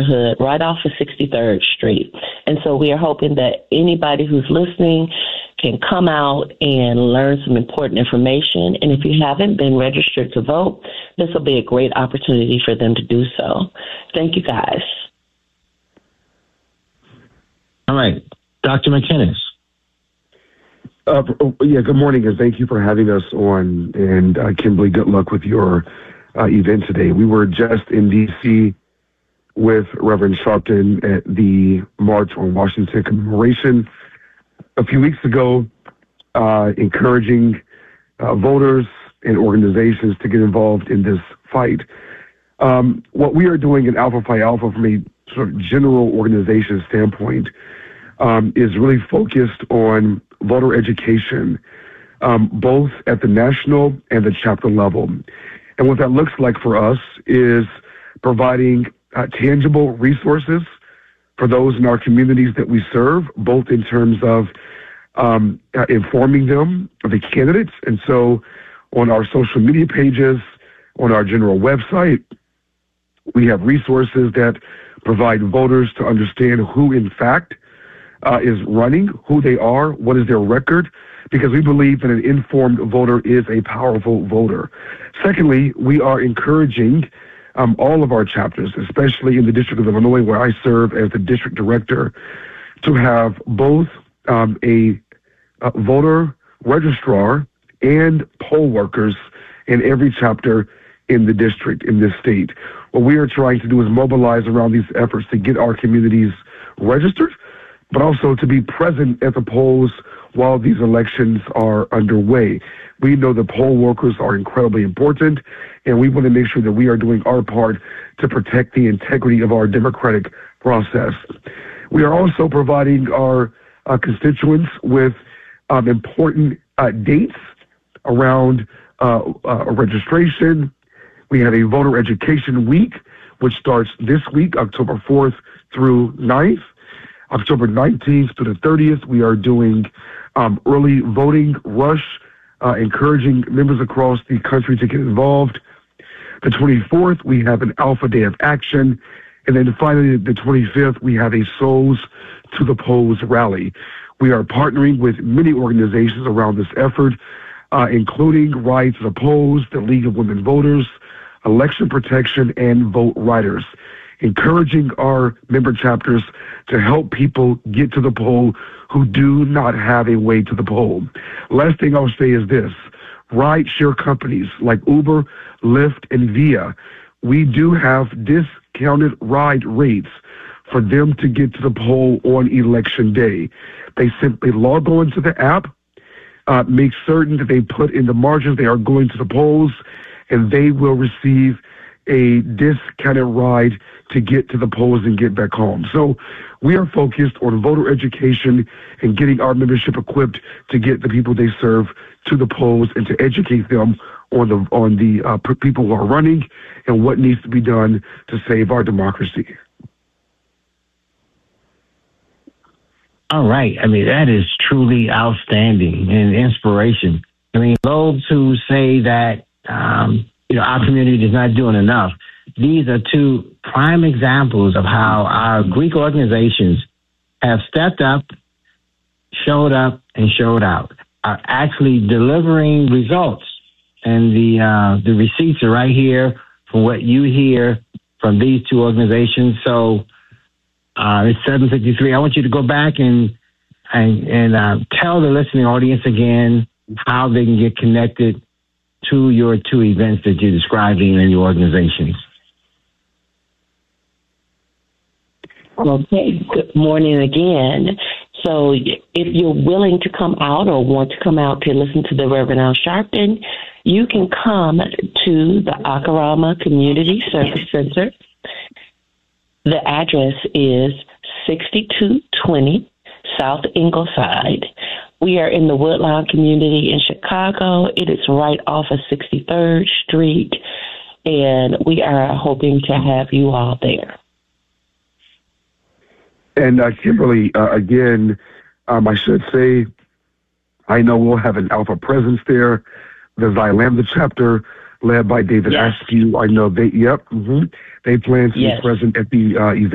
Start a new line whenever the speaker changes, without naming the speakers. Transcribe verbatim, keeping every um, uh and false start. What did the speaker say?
neighborhood right off of sixty-third Street. And so we are hoping that anybody who's listening can come out and learn some important information. And if you haven't been registered to vote, this will be a great opportunity for them to do so. Thank you, guys.
All right. Doctor McInnes.
Uh, yeah, good morning, and thank you for having us on. And uh, Kimberly, good luck with your uh, event today. We were just in D C with Reverend Sharpton at the March on Washington commemoration a few weeks ago, uh, encouraging uh, voters and organizations to get involved in this fight. Um, what we are doing in Alpha Phi Alpha from a sort of general organization standpoint um, is really focused on voter education, um, both at the national and the chapter level. And what that looks like for us is providing uh, tangible resources for those in our communities that we serve, both in terms of um, uh, informing them of the candidates. And so on our social media pages, on our general website, we have resources that provide voters to understand who, in fact, uh, is running, who they are, what is their record, because we believe that an informed voter is a powerful voter. Secondly, we are encouraging um, all of our chapters, especially in the District of Illinois, where I serve as the district director, to have both um, a, a voter registrar and poll workers in every chapter in the district, in this state. What we are trying to do is mobilize around these efforts to get our communities registered, but also to be present at the polls while these elections are underway. We know the poll workers are incredibly important, and we want to make sure that we are doing our part to protect the integrity of our democratic process. We are also providing our uh, constituents with um, important uh, dates around uh, uh, registration. We have a voter education week, which starts this week, October fourth through ninth. October nineteenth to the thirtieth, we are doing um, early voting rush, uh, encouraging members across the country to get involved. The twenty-fourth, we have an Alpha Day of Action. And then finally, the twenty-fifth, we have a Souls to the Polls rally. We are partnering with many organizations around this effort, uh, including Ride to the Polls, the League of Women Voters, Election Protection, and Vote Riders, encouraging our member chapters to help people get to the poll who do not have a way to the poll. Last thing I'll say is this: ride-share companies like Uber, Lyft, and Via, we do have discounted ride rates for them to get to the poll on election day. They simply log on to the app, uh, make certain that they put in the margins they are going to the polls, and they will receive a discounted ride to get to the polls and get back home. So we are focused on voter education and getting our membership equipped to get the people they serve to the polls and to educate them on the on the uh, people who are running and what needs to be done to save our democracy.
All right. I mean, that is truly outstanding and inspiration. I mean, those who say that, um, you know, our community is not doing enough, these are two prime examples of how our Greek organizations have stepped up, showed up, and showed out, are actually delivering results. And the uh, the receipts are right here from what you hear from these two organizations. So uh, it's seven fifty-three. I want you to go back and and, and uh, tell the listening audience again how they can get connected to your two events that you're describing in your organizations.
Okay, good morning again. So if you're willing to come out or want to come out to listen to the Reverend Al Sharpton, you can come to the Akarama Community Service Center. The address is sixty-two twenty South Ingleside. We are in the Woodlawn community in Chicago. It is right off of sixty-third Street, and we are hoping to have you all there.
And uh, Kimberly, uh, again, um, I should say, I know we'll have an Alpha presence there. The Xi Lambda chapter, led by David
yes.
Askew, I know they, yep, mm-hmm, they plan to
yes.
be present at the uh, event.